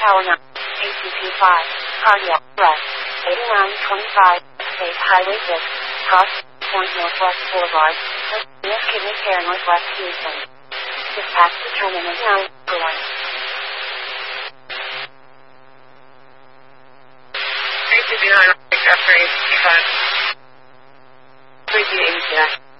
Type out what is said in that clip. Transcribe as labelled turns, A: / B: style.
A: Tower 9, ACP 5, cardiac arrest, 8925, State Highway 6, Cross Point Northwest Boulevard, North Kidney Care, Northwest Houston. Dispatch to terminus now, going. ACP 9, after ACP 5. 3 ACP.